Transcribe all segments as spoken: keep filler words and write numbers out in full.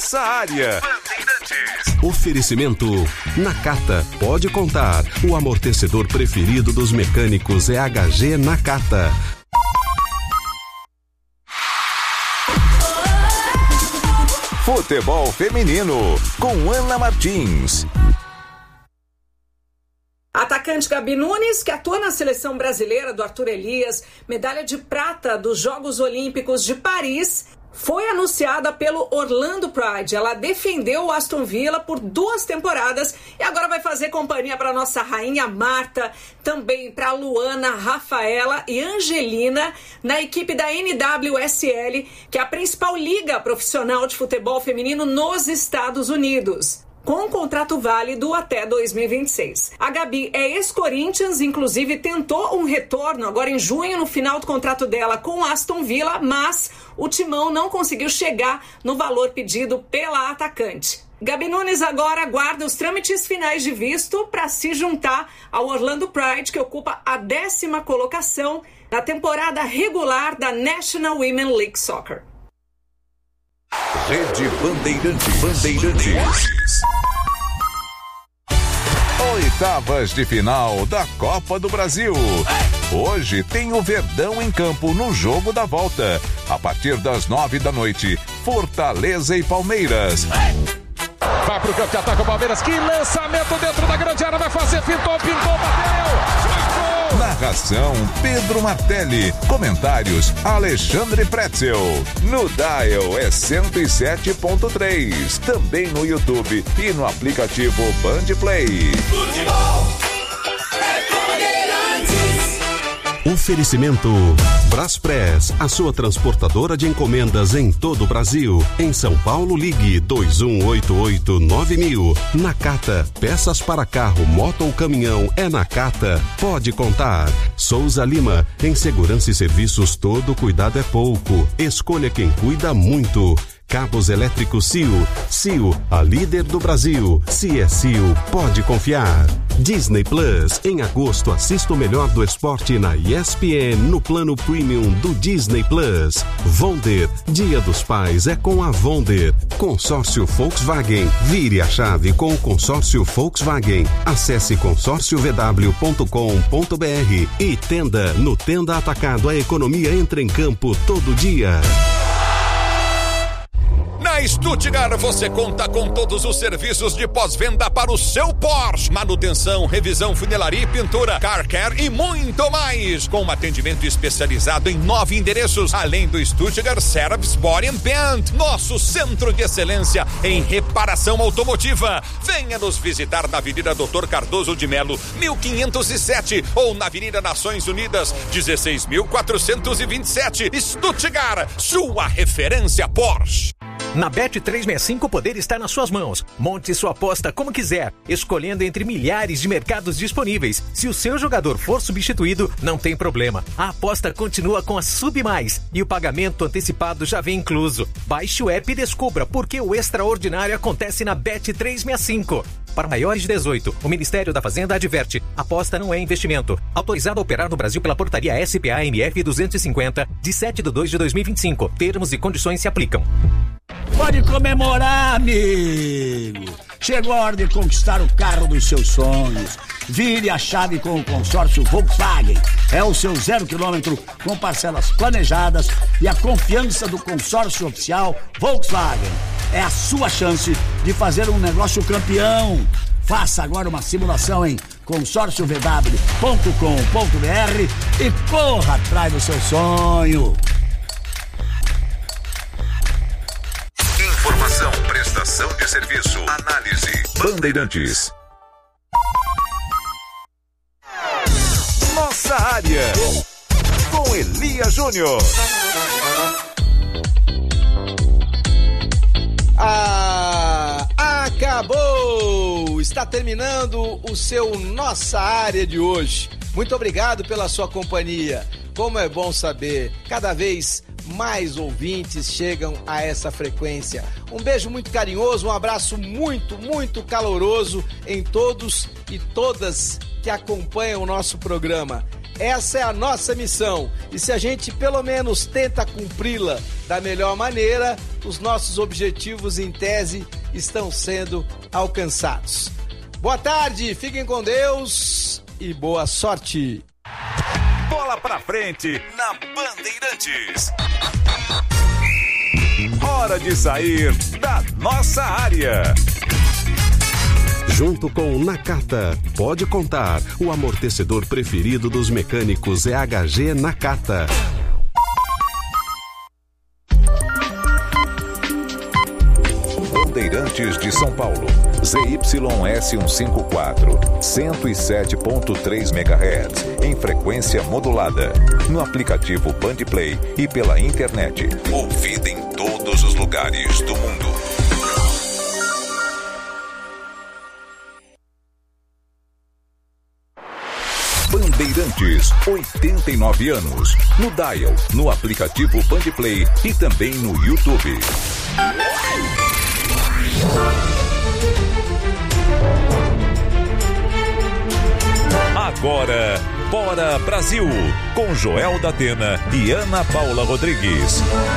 Nossa área. Oferecimento Nakata. Pode contar. O amortecedor preferido dos mecânicos é H G Nakata. Futebol feminino com Ana Martins. Atacante Gabi Nunes, que atua na seleção brasileira do Arthur Elias, medalha de prata dos Jogos Olímpicos de Paris, foi anunciada pelo Orlando Pride. Ela defendeu o Aston Villa por duas temporadas e agora vai fazer companhia para nossa rainha Marta, também para Luana, Rafaela e Angelina na equipe da N W S L, que é a principal liga profissional de futebol feminino nos Estados Unidos, com um contrato válido até dois mil e vinte e seis. A Gabi é ex-Corinthians, inclusive tentou um retorno agora em junho, no final do contrato dela com o Aston Villa, mas o timão não conseguiu chegar no valor pedido pela atacante. Gabi Nunes agora aguarda os trâmites finais de visto para se juntar ao Orlando Pride, que ocupa a décima colocação na temporada regular da National Women League Soccer. Rede Bandeirantes. Bandeirantes. Oitavas de final da Copa do Brasil. Hoje tem o Verdão em campo no jogo da volta. A partir das nove da noite, Fortaleza e Palmeiras. Vai pro campo de ataque o Palmeiras. Que lançamento dentro da grande área. Vai fazer, pintou, pintou, bateu. Narração Pedro Martelli. Comentários Alexandre Pretzel. No Dial é cento e sete ponto três. Também no YouTube e no aplicativo Band Play. Futebol é Bandeirantes. Oferecimento Braspress, a sua transportadora de encomendas em todo o Brasil. Em São Paulo, ligue dois um oito oito nove mil. Nakata, peças para carro, moto ou caminhão, é Nakata. Pode contar. Souza Lima, em segurança e serviços todo cuidado é pouco. Escolha quem cuida muito. Cabos elétricos C I O. C I O, a líder do Brasil. Se é C I O, pode confiar. Disney Plus. Em agosto, assista o melhor do esporte na E S P N no plano premium do Disney Plus. Vonder. Dia dos Pais é com a Vonder. Consórcio Volkswagen. Vire a chave com o consórcio Volkswagen. Acesse consórcio v w ponto com ponto b r e Tenda. No Tenda Atacado, a economia entra em campo todo dia. Na Stuttgart você conta com todos os serviços de pós-venda para o seu Porsche. Manutenção, revisão, funilaria e pintura, car care e muito mais. Com um atendimento especializado em nove endereços, além do Stuttgart Service Body and Paint, nosso centro de excelência em reparação automotiva. Venha nos visitar na Avenida doutor Cardoso de Melo, mil quinhentos e sete, ou na Avenida Nações Unidas, dezesseis mil quatrocentos e vinte e sete. Stuttgart, sua referência Porsche. Na Bet trezentos e sessenta e cinco o poder está nas suas mãos. Monte sua aposta como quiser, escolhendo entre milhares de mercados disponíveis. Se o seu jogador for substituído, não tem problema. A aposta continua com a Sub Mais e o pagamento antecipado já vem incluso. Baixe o app e descubra por que o extraordinário acontece na Bet trezentos e sessenta e cinco. Para maiores de dezoito, o Ministério da Fazenda adverte: aposta não é investimento. Autorizado a operar no Brasil pela portaria S P A M F duzentos e cinquenta, de sete de dois de dois mil e vinte e cinco. Termos e condições se aplicam. Pode comemorar, amigo! Chegou a hora de conquistar o carro dos seus sonhos. Vire a chave com o consórcio Volkswagen. É o seu zero quilômetro com parcelas planejadas e a confiança do consórcio oficial Volkswagen. É a sua chance de fazer um negócio campeão. Faça agora uma simulação em consórcio v w ponto com ponto b r e corra atrás do seu sonho. Informação, prestação de serviço, análise. Bandeirantes. Nossa área. Com Elias Júnior. Ah, acabou! Está terminando o seu Nossa Área de hoje. Muito obrigado pela sua companhia. Como é bom saber, cada vez mais ouvintes chegam a essa frequência. Um beijo muito carinhoso, um abraço muito, muito caloroso em todos e todas que acompanham o nosso programa. Essa é a nossa missão. E se a gente pelo menos tenta cumpri-la da melhor maneira, os nossos objetivos em tese estão sendo alcançados. Boa tarde, fiquem com Deus e boa sorte. Bola pra frente na Bandeirantes. Hora de sair da nossa área. Junto com Nakata, pode contar. O amortecedor preferido dos mecânicos é H G Nakata. Bandeirantes de São Paulo, Z Y S cento e cinquenta e quatro, cento e sete ponto três megahertz, em frequência modulada, no aplicativo Bandplay e pela internet, ouvida em todos os lugares do mundo. Bandeirantes, oitenta e nove anos, no Dial, no aplicativo Bandplay e também no YouTube. Agora, Bora Brasil, com Joel da Atena e Ana Paula Rodrigues.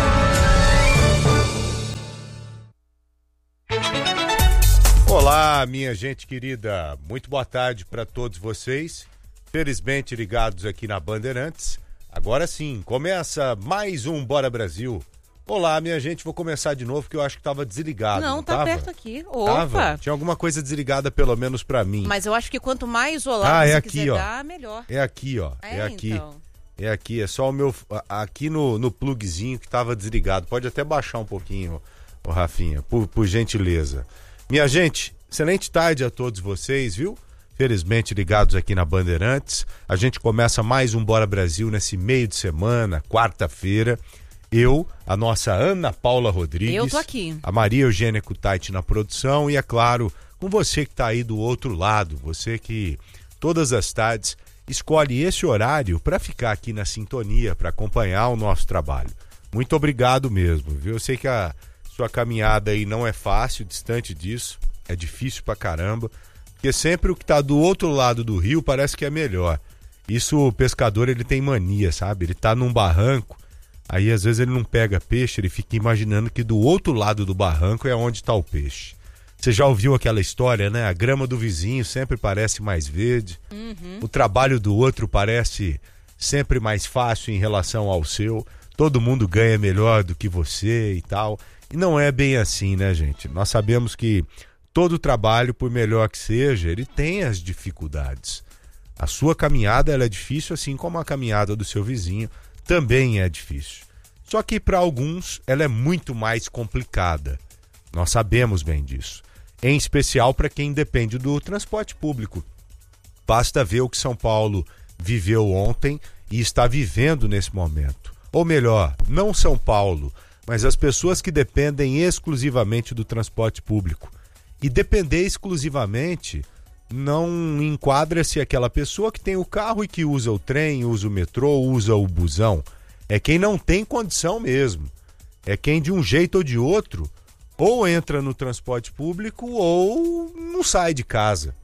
Olá, minha gente querida, muito boa tarde para todos vocês, felizmente ligados aqui na Bandeirantes. Agora sim, começa mais um Bora Brasil. Olá, minha gente, vou começar de novo porque eu acho que estava desligado. Não, não tá tava? perto aqui. Opa! Tava? Tinha alguma coisa desligada pelo menos pra mim. Mas eu acho que quanto mais isolado ah, é você aqui, quiser ó. dar, melhor. É aqui, ó. É, É, aqui. então. É aqui, é só o meu... Aqui no, no plugzinho que tava desligado. Pode até baixar um pouquinho, ô Rafinha, por, por gentileza. Minha gente, excelente tarde a todos vocês, viu? Felizmente ligados aqui na Bandeirantes. A gente começa mais um Bora Brasil nesse meio de semana, quarta-feira. Eu, a nossa Ana Paula Rodrigues. Eu tô aqui. A Maria Eugênia Kutaiti na produção e, é claro, com você que tá aí do outro lado, você que todas as tardes escolhe esse horário para ficar aqui na sintonia, para acompanhar o nosso trabalho. Muito obrigado mesmo, viu? Eu sei que a sua caminhada aí não é fácil, distante disso, é difícil pra caramba, porque sempre o que tá do outro lado do rio parece que é melhor. Isso o pescador, ele tem mania, sabe? Ele tá num barranco, aí às vezes ele não pega peixe, ele fica imaginando que do outro lado do barranco é onde está o peixe. Você já ouviu aquela história, né? A grama do vizinho sempre parece mais verde, Uhum. o trabalho do outro parece sempre mais fácil em relação ao seu, todo mundo ganha melhor do que você e tal. E não é bem assim, né, gente? Nós sabemos que todo trabalho, por melhor que seja, ele tem as dificuldades. A sua caminhada ela é difícil, assim como a caminhada do seu vizinho também é difícil. Só que para alguns ela é muito mais complicada. Nós sabemos bem disso. Em especial para quem depende do transporte público. Basta ver o que São Paulo viveu ontem e está vivendo nesse momento. Ou melhor, não São Paulo, mas as pessoas que dependem exclusivamente do transporte público. E depender exclusivamente não enquadra-se aquela pessoa que tem o carro e que usa o trem, usa o metrô, usa o busão. É quem não tem condição mesmo. É quem de um jeito ou de outro ou entra no transporte público ou não sai de casa.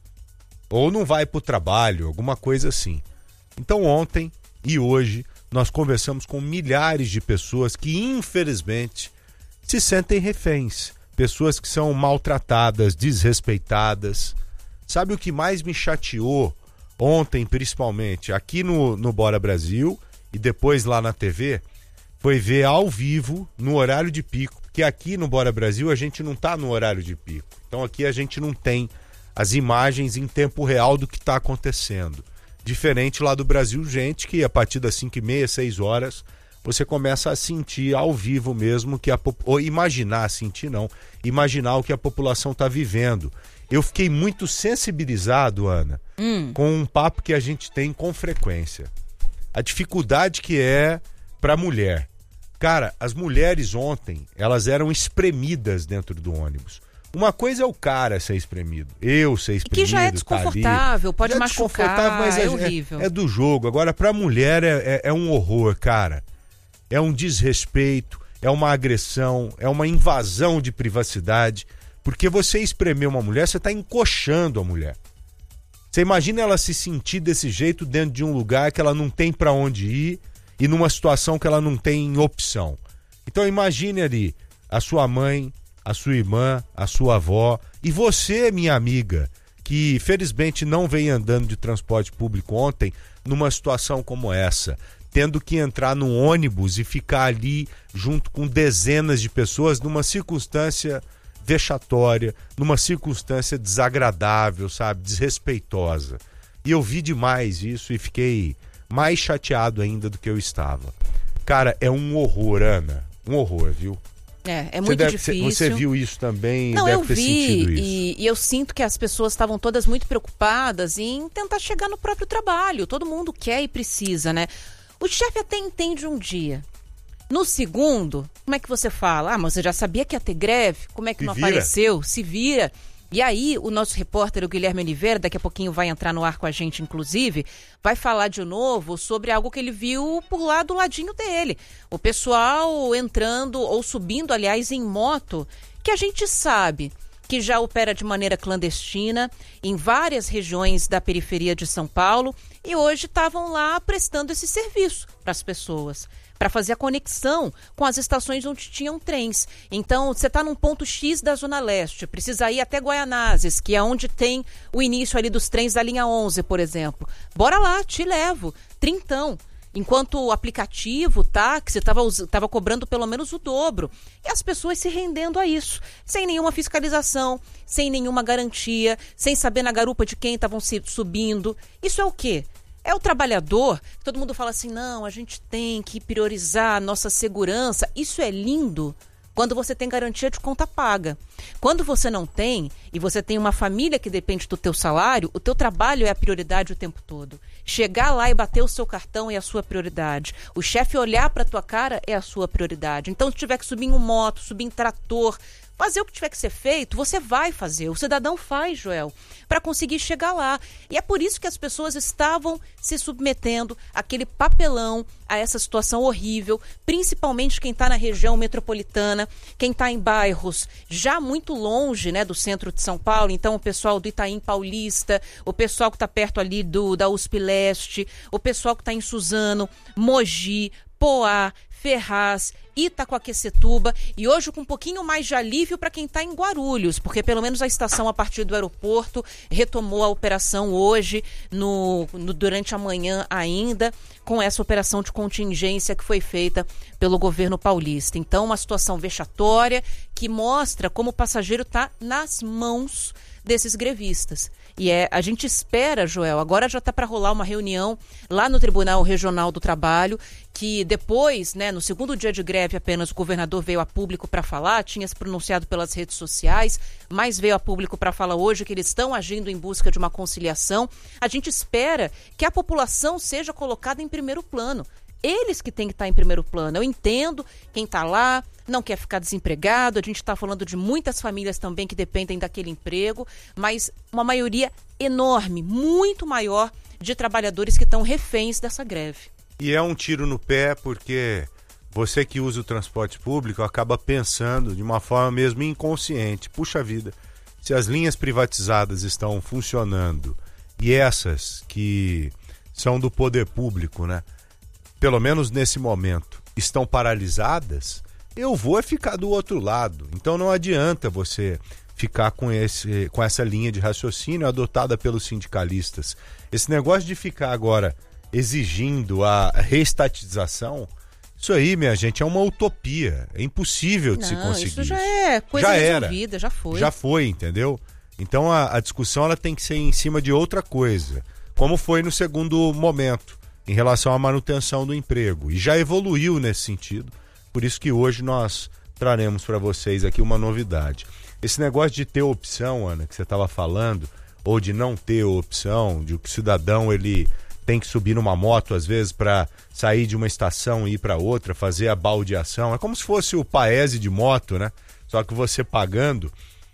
Ou não vai para o trabalho, alguma coisa assim. Então ontem e hoje nós conversamos com milhares de pessoas que infelizmente se sentem reféns. Pessoas que são maltratadas, desrespeitadas. Sabe o que mais me chateou ontem, principalmente, aqui no, no Bora Brasil e depois lá na T V? Foi ver ao vivo, no horário de pico, porque aqui no Bora Brasil a gente não tá no horário de pico. Então aqui a gente não tem as imagens em tempo real do que está acontecendo. Diferente lá do Brasil, gente, que a partir das cinco e meia, seis horas, você começa a sentir ao vivo mesmo, que a, ou imaginar, sentir não, imaginar o que a população está vivendo. Eu fiquei muito sensibilizado, Ana, hum. com um papo que a gente tem com frequência. A dificuldade que é para a mulher. Cara, as mulheres ontem, elas eram espremidas dentro do ônibus. Uma coisa é o cara ser espremido, eu ser espremido, que já é desconfortável, tá pode já é machucar, mas é, é horrível. É, é do jogo. Agora, pra mulher é, é, é um horror, cara. É um desrespeito, é uma agressão, é uma invasão de privacidade. Porque você espremer uma mulher, você tá encoxando a mulher. Você imagina ela se sentir desse jeito dentro de um lugar que ela não tem para onde ir e numa situação que ela não tem opção. Então imagine ali a sua mãe, a sua irmã, a sua avó e você, minha amiga, que felizmente não veio andando de transporte público ontem numa situação como essa, tendo que entrar no ônibus e ficar ali junto com dezenas de pessoas numa circunstância vexatória, numa circunstância desagradável, sabe, desrespeitosa. E eu vi demais isso e fiquei mais chateado ainda do que eu estava. Cara, é um horror, Ana, um horror, viu? É, é muito deve, difícil. Você viu isso também? Não, deve eu ter vi sentido isso. E, e eu sinto que as pessoas estavam todas muito preocupadas em tentar chegar no próprio trabalho. Todo mundo quer e precisa, né? O chefe até entende um dia. No segundo, como é que você fala? Ah, mas você já sabia que ia ter greve? Como é que Se não vira. apareceu? Se vira. E aí, o nosso repórter, o Guilherme Oliveira, daqui a pouquinho vai entrar no ar com a gente, inclusive, vai falar de novo sobre algo que ele viu por lá do ladinho dele. O pessoal entrando ou subindo, aliás, em moto, que a gente sabe que já opera de maneira clandestina em várias regiões da periferia de São Paulo e hoje estavam lá prestando esse serviço para as pessoas, para fazer a conexão com as estações onde tinham trens. Então, você está num ponto X da Zona Leste, precisa ir até Guaianazes, que é onde tem o início ali dos trens da linha onze, por exemplo. Bora lá, te levo, trintão. Enquanto o aplicativo, o táxi, estava cobrando pelo menos o dobro. E as pessoas se rendendo a isso, sem nenhuma fiscalização, sem nenhuma garantia, sem saber na garupa de quem estavam subindo. Isso é o quê? É o trabalhador. Todo mundo fala assim, não, a gente tem que priorizar a nossa segurança. Isso é lindo quando você tem garantia de conta paga. Quando você não tem, e você tem uma família que depende do teu salário, o teu trabalho é a prioridade o tempo todo. Chegar lá e bater o seu cartão é a sua prioridade. O chefe olhar para a tua cara é a sua prioridade. Então, se tiver que subir em um moto, subir em trator, fazer o que tiver que ser feito, você vai fazer. O cidadão faz, Joel, para conseguir chegar lá. E é por isso que as pessoas estavam se submetendo àquele papelão, a essa situação horrível, principalmente quem está na região metropolitana, quem está em bairros já muito longe, né, do centro de São Paulo. Então, o pessoal do Itaim Paulista, o pessoal que está perto ali do, da U S P Leste, o pessoal que está em Suzano, Mogi, Poá, Ferraz, Itacoaquecetuba e hoje com um pouquinho mais de alívio para quem está em Guarulhos, porque pelo menos a estação a partir do aeroporto retomou a operação hoje, no, no, durante a manhã ainda, com essa operação de contingência que foi feita pelo governo paulista. Então, uma situação vexatória que mostra como o passageiro está nas mãos desses grevistas. E é, a gente espera, Joel, agora já está para rolar uma reunião lá no Tribunal Regional do Trabalho, que depois, né, no segundo dia de greve apenas o governador veio a público para falar, tinha se pronunciado pelas redes sociais, mas veio a público para falar hoje que eles estão agindo em busca de uma conciliação. A gente espera que a população seja colocada em primeiro plano. Eles que têm que estar em primeiro plano. Eu entendo quem está lá, não quer ficar desempregado, a gente está falando de muitas famílias também que dependem daquele emprego, mas uma maioria enorme, muito maior de trabalhadores que estão reféns dessa greve. E é um tiro no pé porque você que usa o transporte público acaba pensando de uma forma mesmo inconsciente. Puxa vida, se as linhas privatizadas estão funcionando e essas que são do poder público, né? Pelo menos nesse momento, estão paralisadas, eu vou ficar do outro lado. Então não adianta você ficar com, esse, com essa linha de raciocínio adotada pelos sindicalistas. Esse negócio de ficar agora exigindo a reestatização, isso aí, minha gente, é uma utopia. É impossível de não, se conseguir. Isso já é coisa já resolvida, era. já foi. Já foi, entendeu? Então a, a discussão ela tem que ser em cima de outra coisa, como foi no segundo momento, em relação à manutenção do emprego. E já evoluiu nesse sentido. Por isso que hoje nós traremos para vocês aqui uma novidade. Esse negócio de ter opção, Ana, que você estava falando, ou de não ter opção, de que o cidadão ele tem que subir numa moto às vezes para sair de uma estação e ir para outra, fazer a baldeação. É como se fosse o Paese de moto, né? Só que você pagando.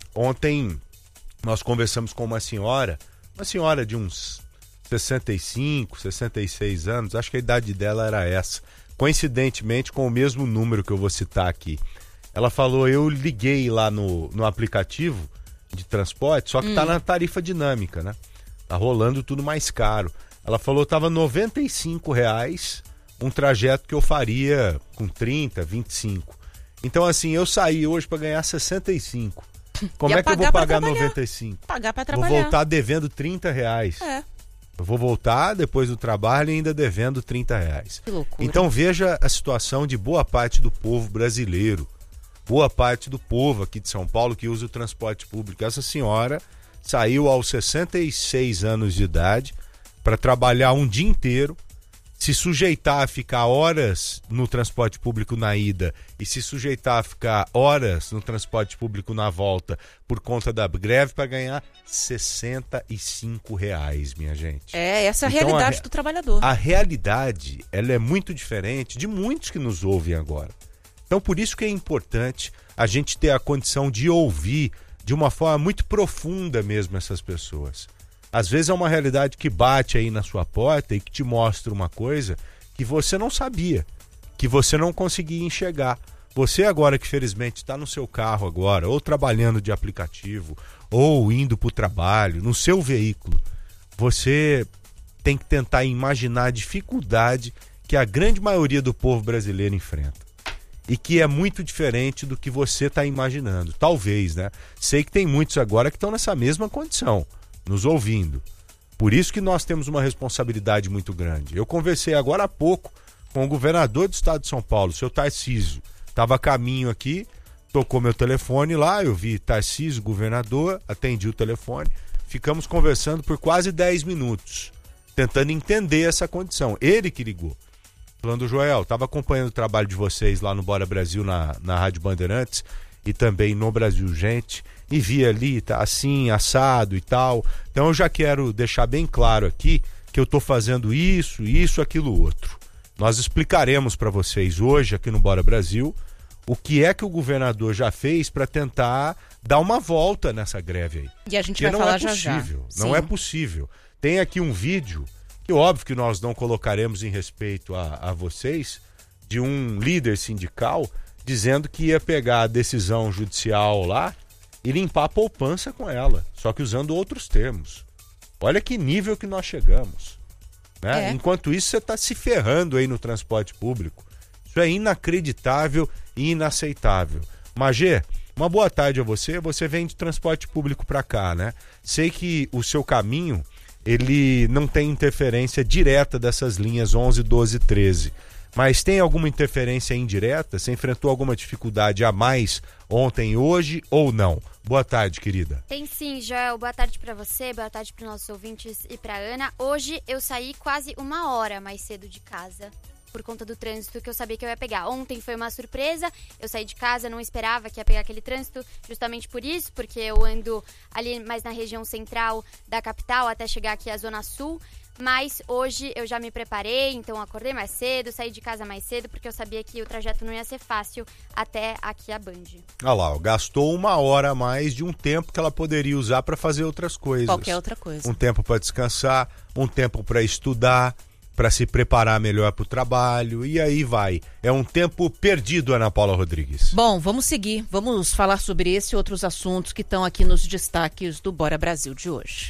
Ontem nós conversamos com uma senhora, uma senhora de uns sessenta e cinco, sessenta e seis anos, acho que a idade dela era essa, coincidentemente com o mesmo número que eu vou citar aqui. Ela falou, eu liguei lá no, no aplicativo de transporte, só que hum. tá na tarifa dinâmica, né? Tá rolando tudo mais caro. Ela falou que estava noventa e cinco reais um trajeto que eu faria com trinta, vinte e cinco. Então, assim, eu saí hoje para ganhar sessenta e cinco. Como Ia é que eu vou pagar noventa e cinco? Pagar para trabalhar. Vou voltar devendo trinta reais. É. Eu vou voltar depois do trabalho ainda devendo trinta reais. Que loucura. Então veja a situação de boa parte do povo brasileiro. Boa parte do povo aqui de São Paulo que usa o transporte público. Essa senhora saiu aos sessenta e seis anos de idade para trabalhar um dia inteiro, se sujeitar a ficar horas no transporte público na ida e se sujeitar a ficar horas no transporte público na volta por conta da greve para ganhar sessenta e cinco reais, minha gente. É, essa é a então, realidade a, do trabalhador. A realidade, ela é muito diferente de muitos que nos ouvem agora. Então, por isso que é importante a gente ter a condição de ouvir de uma forma muito profunda mesmo essas pessoas. Às vezes é uma realidade que bate aí na sua porta e que te mostra uma coisa que você não sabia, que você não conseguia enxergar. Você agora que felizmente está no seu carro agora, ou trabalhando de aplicativo, ou indo para o trabalho, no seu veículo, você tem que tentar imaginar a dificuldade que a grande maioria do povo brasileiro enfrenta. E que é muito diferente do que você está imaginando. Talvez, né? Sei que tem muitos agora que estão nessa mesma condição, nos ouvindo. Por isso que nós temos uma responsabilidade muito grande. Eu conversei agora há pouco com o governador do estado de São Paulo, o seu Tarcísio. Estava a caminho aqui, tocou meu telefone lá, eu vi Tarcísio, governador, atendi o telefone. Ficamos conversando por quase dez minutos, tentando entender essa condição. Ele que ligou. Falando, Joel, estava acompanhando o trabalho de vocês lá no Bora Brasil, na, na Rádio Bandeirantes e também no Brasil Gente, e vi ali, tá assim, assado e tal. Então eu já quero deixar bem claro aqui que eu estou fazendo isso, isso, aquilo, outro. Nós explicaremos para vocês hoje aqui no Bora Brasil o que é que o governador já fez para tentar dar uma volta nessa greve aí. E a gente Porque vai não falar é possível, já já. Não Sim. é possível. Tem aqui um vídeo que óbvio que nós não colocaremos em respeito a, a vocês, de um líder sindical dizendo que ia pegar a decisão judicial lá e limpar a poupança com ela, só que usando outros termos. Olha que nível que nós chegamos. Né? É. Enquanto isso, você está se ferrando aí no transporte público. Isso é inacreditável e inaceitável. Magê, uma boa tarde a você. Você vem de transporte público para cá, né? Sei que o seu caminho ele não tem interferência direta dessas linhas onze, doze, treze. Mas tem alguma interferência indireta? Você enfrentou alguma dificuldade a mais ontem e hoje ou não? Boa tarde, querida. Tem sim, Joel. Boa tarde para você, boa tarde para os nossos ouvintes e para Ana. Hoje eu saí quase uma hora mais cedo de casa, por conta do trânsito que eu sabia que eu ia pegar. Ontem foi uma surpresa, eu saí de casa, não esperava que ia pegar aquele trânsito, justamente por isso, porque eu ando ali mais na região central da capital até chegar aqui à Zona Sul. Mas hoje eu já me preparei, então acordei mais cedo, saí de casa mais cedo, porque eu sabia que o trajeto não ia ser fácil até aqui a Band. Olha lá, ó, gastou uma hora a mais de um tempo que ela poderia usar para fazer outras coisas. Qualquer outra coisa. Um tempo para descansar, um tempo para estudar, para se preparar melhor para o trabalho, e aí vai. É um tempo perdido, Ana Paula Rodrigues. Bom, vamos seguir, vamos falar sobre esse e outros assuntos que estão aqui nos destaques do Bora Brasil de hoje.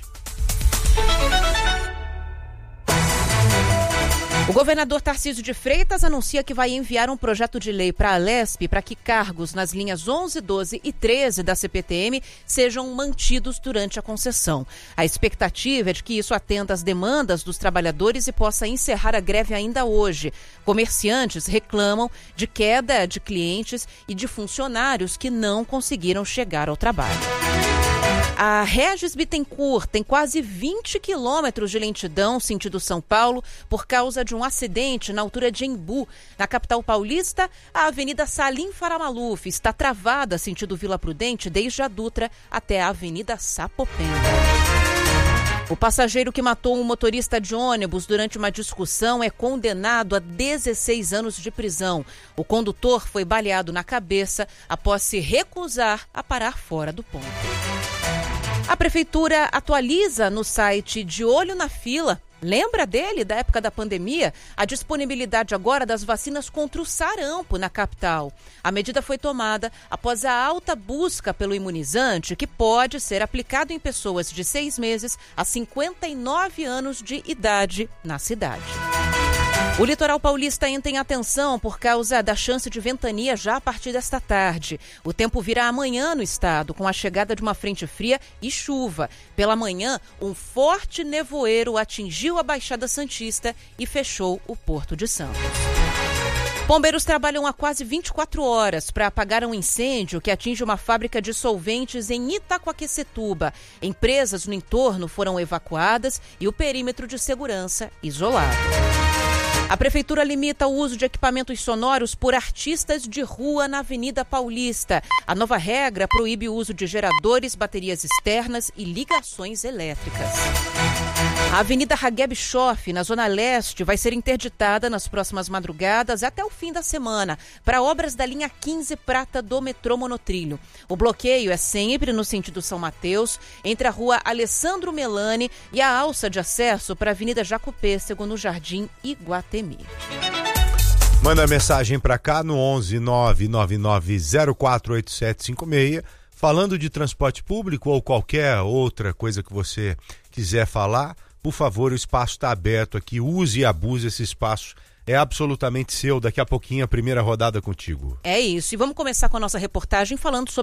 O governador Tarcísio de Freitas anuncia que vai enviar um projeto de lei para a Alesp para que cargos nas linhas onze, doze e treze da C P T M sejam mantidos durante a concessão. A expectativa é de que isso atenda às demandas dos trabalhadores e possa encerrar a greve ainda hoje. Comerciantes reclamam de queda de clientes e de funcionários que não conseguiram chegar ao trabalho. A Regis Bittencourt tem quase vinte quilômetros de lentidão sentido São Paulo por causa de um acidente na altura de Embu. Na capital paulista, a Avenida Salim Faramaluf está travada sentido Vila Prudente desde a Dutra até a Avenida Sapopemba. O passageiro que matou um motorista de ônibus durante uma discussão é condenado a dezesseis anos de prisão. O condutor foi baleado na cabeça após se recusar a parar fora do ponto. A Prefeitura atualiza no site De Olho na Fila Lembra dele, da época da pandemia? A disponibilidade agora das vacinas contra o sarampo na capital. A medida foi tomada após a alta busca pelo imunizante, que pode ser aplicado em pessoas de seis meses a cinquenta e nove anos de idade na cidade. O litoral paulista entra em atenção por causa da chance de ventania já a partir desta tarde. O tempo virá amanhã no estado, com a chegada de uma frente fria e chuva. Pela manhã, um forte nevoeiro atingiu a Baixada Santista e fechou o Porto de Santos. Bombeiros trabalham há quase vinte e quatro horas para apagar um incêndio que atinge uma fábrica de solventes em Itaquaquecetuba. Empresas no entorno foram evacuadas e o perímetro de segurança isolado. A Prefeitura limita o uso de equipamentos sonoros por artistas de rua na Avenida Paulista. A nova regra proíbe o uso de geradores, baterias externas e ligações elétricas. A Avenida Hageb Schoff, na Zona Leste, vai ser interditada nas próximas madrugadas até o fim da semana para obras da linha quinze prata do metrô monotrilho. O bloqueio é sempre no sentido São Mateus, entre a rua Alessandro Melani e a alça de acesso para a Avenida Jacopêssego, no Jardim Iguatemi. Manda mensagem para cá no onze nove nove nove zero quatro oito sete cinco seis, falando de transporte público ou qualquer outra coisa que você quiser falar. Por favor, o espaço está aberto aqui, use e abuse esse espaço, é absolutamente seu. Daqui a pouquinho a primeira rodada contigo. É isso, e vamos começar com a nossa reportagem falando sobre